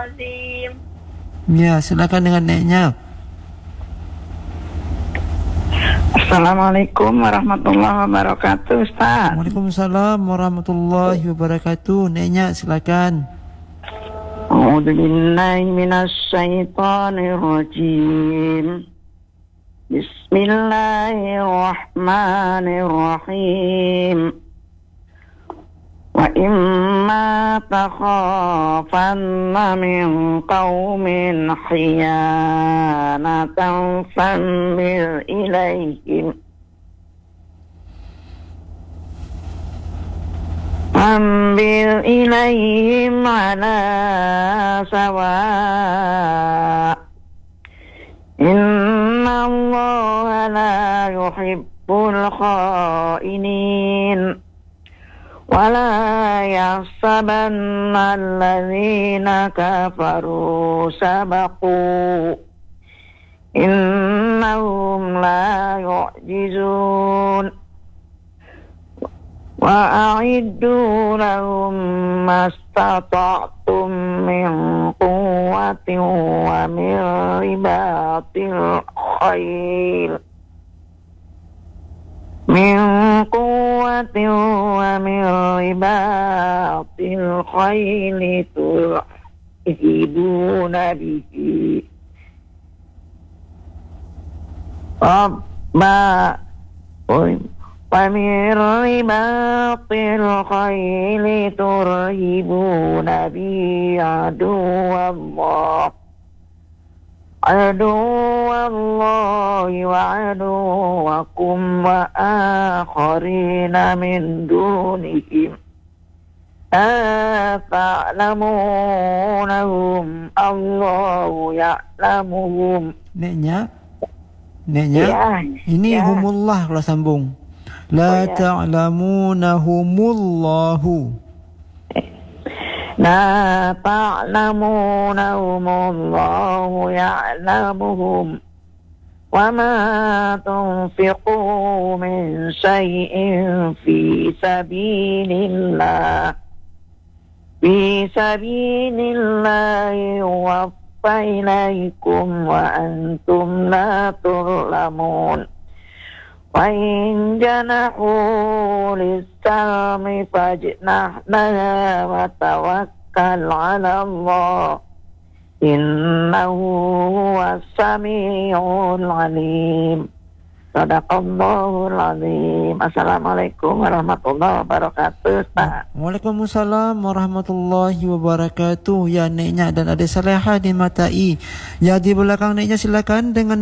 Azim. Ya, silakan dengan neknya. Assalamualaikum warahmatullahi wabarakatuh, Ustaz. Waalaikumsalam warahmatullahi wabarakatuh. Neknya silakan. A'udzu billahi minasy syaithanir rajim. Bismillahirrahmanirrahim. Wa imma takhafanna min qaumin khiyanatan fambil ilaihim ala sawa' inna allaha la yuhibbul kha'inin wala yahsabanna alladhina kafaru sabaqu innahum la yu'jizun wa a'iddu lahum mastata'tum min quwwatin wa min ribatil khayl min quwwatin wa min ribatil khayli tuhibuna bihi wa min ribatil khayli turhibuna bihi aduwallahi wa aduwakum wa akharina min dunihim ta'lamunahum Allahu ya'lamuhum. Neknya ya, ini ya. Humullah kalau sambung. La ta'lamunahumullahu. La ta'lamunahumullahu ya'lamuhum wa ma tunfiqu min syai'in fi sabilillahi yuwaffa ilaikum wa antum la turlamun. Wa in janahu lis-salmi fajnah laha wa tawakkal 'ala Allah innahu huwas-sami'ul 'alim. Shadaqallahul 'azim. Assalamualaikum warahmatullahi wabarakatuh. Waalaikumsalam warahmatullahi wabarakatuh. Ya, neknya dan ada Salehah di Matai. Ya, di belakang neknya silakan dengan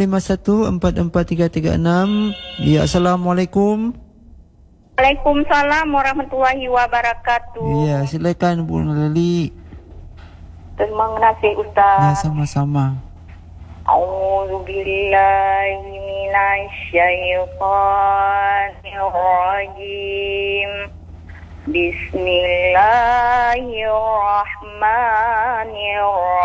0651443336. Ya, assalamualaikum. Waalaikumsalam warahmatullahi wabarakatuh. Ya, silakan Bu Lali. Terima kasih Ustaz. Ya, sama-sama. A'udzu billahi minasy syaithanir rajim. Bismillahirrahmanirrahim.